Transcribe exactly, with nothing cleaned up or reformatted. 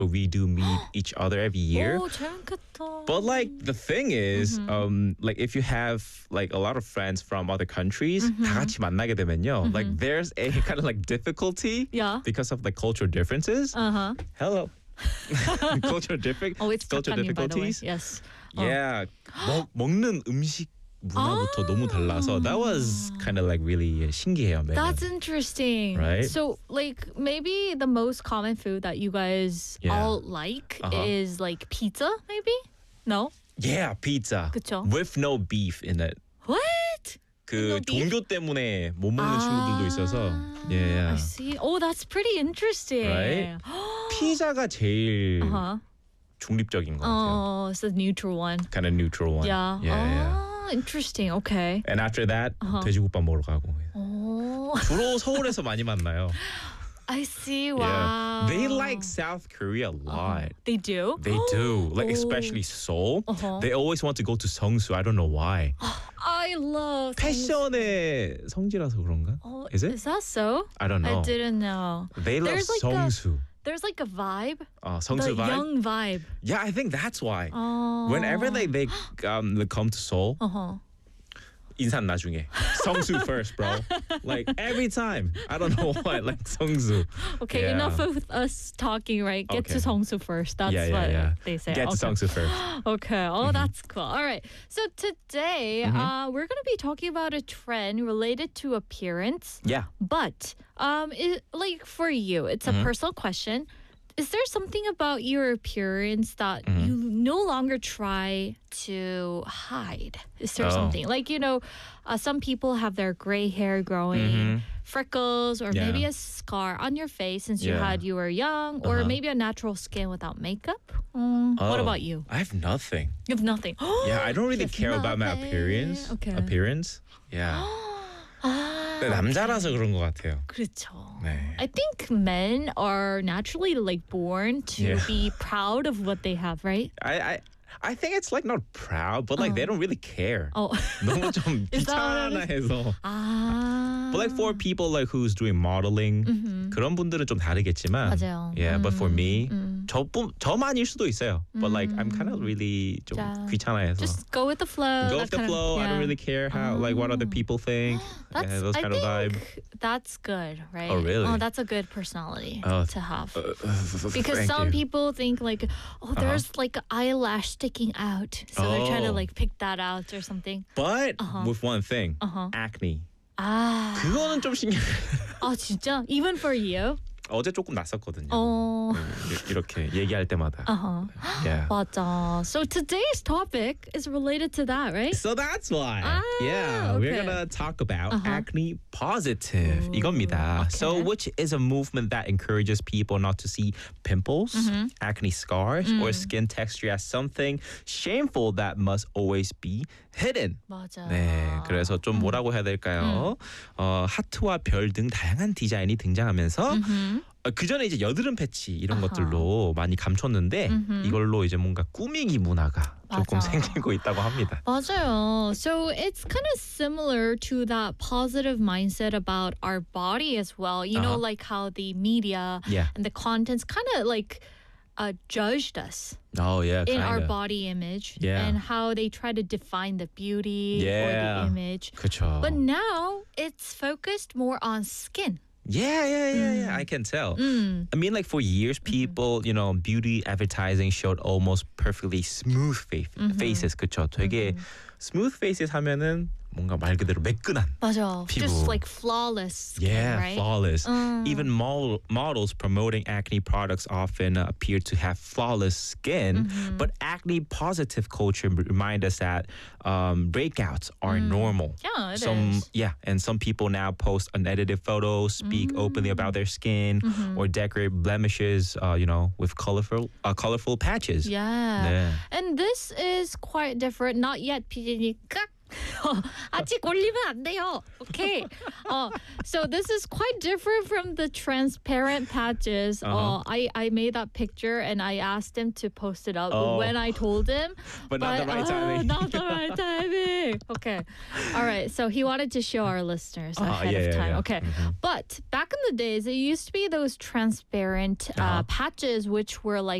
we do meet each other every year. 오, 재밌겠다. But like the thing is, Mm-hmm. um, like if you have like a lot of friends from other countries, Mm-hmm. 다 같이 만나게 되면요, like there's a kind of like difficulty Yeah. because of the cultural differences. Uh-huh. Hello. cultural diffi- Oh, it's cultural 작가님, by the way. difficulties. Yes. 어. Yeah, 먹, 먹는 음식 문화부터 너무 달라서 that was kind of like really 신기해요. 매년. That's interesting. Right? So, like, maybe the most common food that you guys Yeah. all like Uh-huh. is like pizza, maybe? No? Yeah, pizza. 그쵸? With no beef in it. What? 그 no beef? 종교 때문에 못 먹는 친구들도 있어서. Yeah, I yeah. see. Oh, that's pretty interesting. Right? 피자가 제일 uh-huh. 중립적인 것 같아요. Oh, it's the neutral one. Kind of neutral one. Yeah. Yeah, yeah. Oh, interesting. Okay. And after that, Uh-huh. 돼지국밥 먹으러 가고. Oh, 주로 서울에서 많이 만나요. I see. Yeah. Wow. They like South Korea a lot. They do? They do. Like Oh. especially Seoul. Uh-huh. They always want to go to Seongsu. I don't know why. I love 패션의 성지라서 그런가? Oh, Is it? Is that so? I don't know. I didn't know. They love There's like a- Seongsu. There's like a vibe. Uh, The Seongsu vibe. young vibe. Yeah, I think that's why. Oh. Whenever they they um they come to Seoul, Uh-huh. 인사 나중에. Seongsu first, bro. Like every time. I don't know why. Like Seongsu. Okay, Yeah. enough with us talking, right? Get Okay. to Seongsu first. That's yeah, yeah, what yeah. they say. Get okay. to Seongsu first. Okay. Oh, that's cool. All right. So today, Mm-hmm. uh, we're going to be talking about a trend related to appearance. Yeah. But, um, it, like for you, it's a Mm-hmm. personal question. Is there something about your appearance that Mm-hmm. you no longer try to hide? Is there Oh. something like you know, uh, some people have their gray hair growing, freckles, or Mm-hmm. Yeah. maybe a scar on your face since you Yeah. had you were young, or Uh-huh. maybe a natural skin without makeup. Mm, What Oh, about you? I have nothing. You have nothing. Yeah, I don't really You have care about my nothing. appearance. Okay. Appearance. Yeah. 아, 근데 남자라서 그런 것 같아요. 그렇죠. 네. I think men are naturally like born to Yeah. be proud of what they have, right? I I I think it's like not proud, but like they don't really care. Oh. 너무 좀 Is that what 귀찮아 it is? 해서. 아. But like for people like who's doing modeling, 그런 분들은 좀 다르겠지만. 맞아요. Yeah, but for me, 음. 저뿐 저만일 수도 있어요. But like I'm kind of really 좀 자, 귀찮아해서. Just go with the flow. Go that with the kind of- flow. I yeah. don't really care how like what other people think. That's, yeah, those I kind of vibe. think that's good, right? Oh, really? Oh, that's a good personality Oh, to have. Uh, Because thank some you. people think like, oh, there's like an eyelash sticking out, so they're trying to Oh. like pick that out or something. But Uh-huh. with one thing, Uh-huh. acne. 아, 그거는 좀 신경. 아 진짜? Even for you? 어제 조금 났었거든요. 어, 이- 이렇게 얘기할 때마다. uh-huh. Yeah. 맞아. So today's topic is related to that, right? So that's why. Ah, yeah, we're okay. gonna talk about Uh-huh. acne positive. 이겁니다. So, okay. which is a movement that encourages people not to see pimples, Mm-hmm. acne scars, Mm. or skin texture as something shameful that must always be hidden. 맞아. 네, 그래서 좀 뭐라고 해야 될까요? 어, 하트와 별 등 다양한 디자인이 등장하면서 어, 그 전에 이제 여드름 패치 이런 아하. 것들로 많이 감췄는데 이걸로 이제 뭔가 꾸미기 문화가 조금 맞아. 생기고 있다고 합니다. 맞아요. So it's kind of similar to that positive mindset about our body as well. You know, Uh-huh. like how the media Yeah. and the contents kind of like uh, judged us Oh yeah, in our kinda. body image Yeah. and how they try to define the beauty or Yeah. the image. 그쵸. But now it's focused more on skin. Yeah, yeah, yeah, yeah. Mm. I can tell. I mean, like for years, people, you know, beauty advertising showed almost perfectly smooth face, faces. 그쵸? 되게 smooth faces 하면은 뭔가 말 그대로 매끈한. 맞아. 피부. Just like flawless skin, Yeah, right? flawless. 음. Even model, models promoting acne products often uh, appear to have flawless skin, Mm-hmm. but acne positive culture r- remind us that um, breakouts are normal. Mm. Yeah, it some is. yeah, and some people now post unedited photos, speak openly about their skin, Mm-hmm. or decorate blemishes, uh, you know, with colorful uh, colorful patches. Yeah. 네. And this is quite different. Not yet, 피디니까. 아직 올리면 안 돼요. Okay. Uh, so this is quite different from the transparent patches. Uh-huh. Uh, I, I made that picture and I asked him to post it up Oh. when I told him. But not the right uh, timing. Not the right timing. Okay. All right. So he wanted to show our listeners Ah, ahead yeah, of yeah, time. yeah. Okay. Mhm. But back in the days, it used to be those transparent uh, Uh-huh. patches, which were like